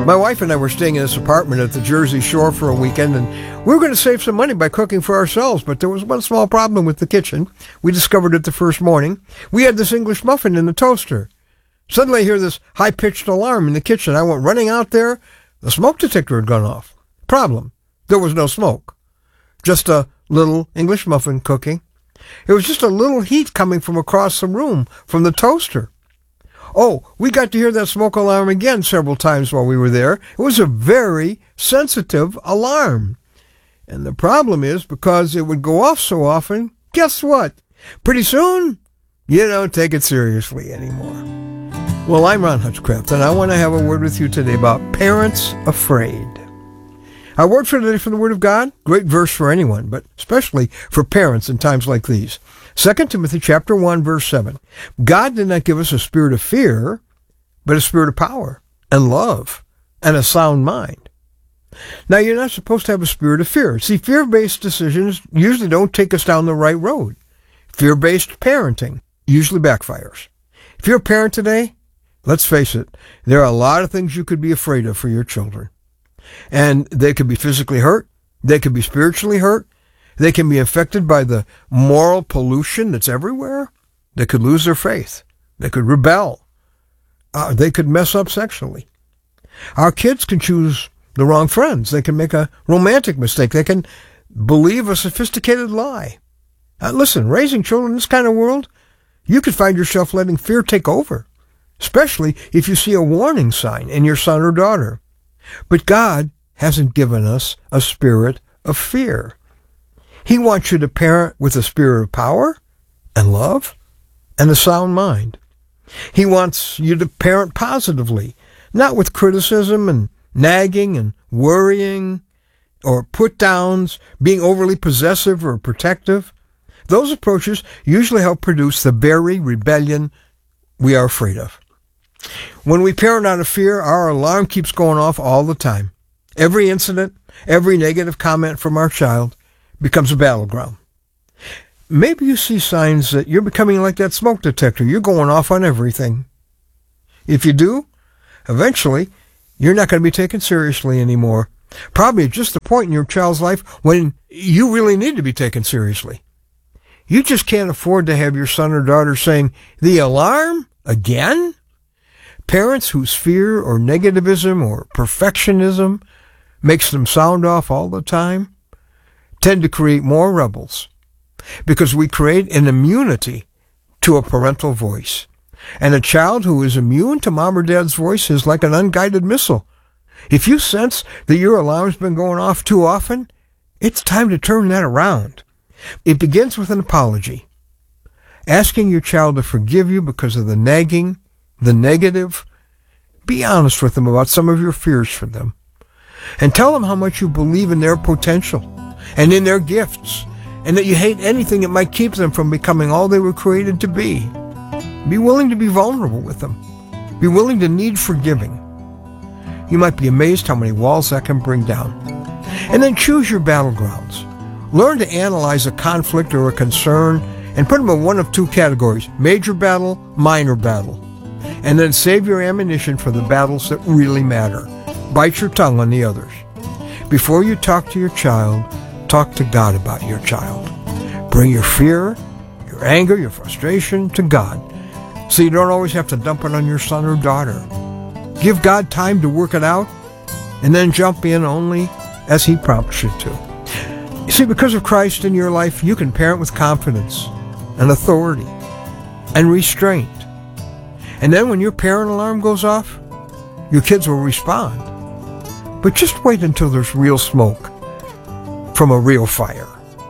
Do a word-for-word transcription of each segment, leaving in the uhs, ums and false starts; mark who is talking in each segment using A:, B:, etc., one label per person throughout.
A: My wife and I were staying in this apartment at the Jersey Shore for a weekend, and we were going to save some money by cooking for ourselves, but there was one small problem with the kitchen. We discovered it the first morning. We had this English muffin in the toaster. Suddenly I hear this high-pitched alarm in the kitchen. I went running out there. The smoke detector had gone off. Problem: there was no smoke. Just a little English muffin cooking. It was just a little heat coming from across the room from the toaster. Oh, we got to hear that smoke alarm again several times while we were there. It was a very sensitive alarm. And the problem is, because it would go off so often, guess what? Pretty soon, you don't take it seriously anymore. Well, I'm Ron Hutchcraft, and I want to have a word with you today about parents afraid. Our word for today from the Word of God, great verse for anyone, but especially for parents in times like these. Second Timothy chapter one, verse seven. God did not give us a spirit of fear, but a spirit of power and love and a sound mind. Now, you're not supposed to have a spirit of fear. See, fear-based decisions usually don't take us down the right road. Fear-based parenting usually backfires. If you're a parent today, let's face it, there are a lot of things you could be afraid of for your children. And they could be physically hurt. They could be spiritually hurt. They can be affected by the moral pollution that's everywhere. They could lose their faith. They could rebel. Uh, they could mess up sexually. Our kids can choose the wrong friends. They can make a romantic mistake. They can believe a sophisticated lie. Uh, listen, raising children in this kind of world, you could find yourself letting fear take over, especially if you see a warning sign in your son or daughter. But God hasn't given us a spirit of fear. He wants you to parent with a spirit of power and love and a sound mind. He wants you to parent positively, not with criticism and nagging and worrying or put-downs, being overly possessive or protective. Those approaches usually help produce the very rebellion we are afraid of. When we parent out of fear, our alarm keeps going off all the time. Every incident, every negative comment from our child becomes a battleground. Maybe you see signs that you're becoming like that smoke detector. You're going off on everything. If you do, eventually, you're not going to be taken seriously anymore. Probably at just the point in your child's life when you really need to be taken seriously. You just can't afford to have your son or daughter saying, "The alarm? Again?" Parents whose fear or negativism or perfectionism makes them sound off all the time tend to create more rebels, because we create an immunity to a parental voice. And a child who is immune to mom or dad's voice is like an unguided missile. If you sense that your alarm's been going off too often, it's time to turn that around. It begins with an apology, asking your child to forgive you because of the nagging, the negative. Be honest with them about some of your fears for them. And tell them how much you believe in their potential and in their gifts, and that you hate anything that might keep them from becoming all they were created to be. Be willing to be vulnerable with them. Be willing to need forgiving. You might be amazed how many walls that can bring down. And then choose your battlegrounds. Learn to analyze a conflict or a concern and put them in one of two categories: major battle, minor battle. And then save your ammunition for the battles that really matter. Bite your tongue on the others. Before you talk to your child, talk to God about your child. Bring your fear, your anger, your frustration to God, so you don't always have to dump it on your son or daughter. Give God time to work it out, and then jump in only as He prompts you to. You see, because of Christ in your life, you can parent with confidence and authority and restraint. And then when your parent alarm goes off, your kids will respond. But just wait until there's real smoke from a real fire.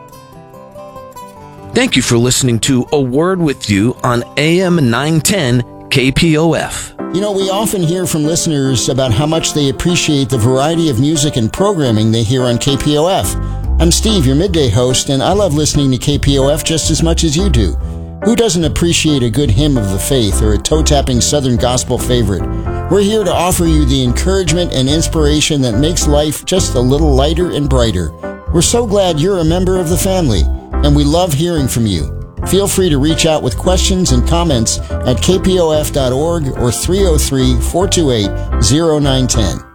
B: Thank you for listening to A Word With You on A M nine ten K P O F.
C: You know, we often hear from listeners about how much they appreciate the variety of music and programming they hear on K P O F. I'm Steve, your midday host, and I love listening to K P O F just as much as you do. Who doesn't appreciate a good hymn of the faith or a toe-tapping Southern gospel favorite? We're here to offer you the encouragement and inspiration that makes life just a little lighter and brighter. We're so glad you're a member of the family, and we love hearing from you. Feel free to reach out with questions and comments at k p o f dot org or three oh three, four two eight, oh nine one oh.